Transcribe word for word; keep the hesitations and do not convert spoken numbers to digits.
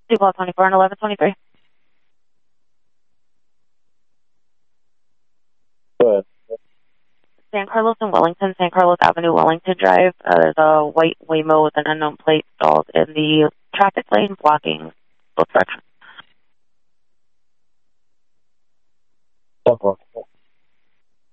two twelve twenty-four and eleven twenty-three. Go ahead. San Carlos and Wellington, San Carlos Avenue, Wellington Drive. Uh, there's a white Waymo with an unknown plate stalled in the traffic lane, blocking both directions. ten four.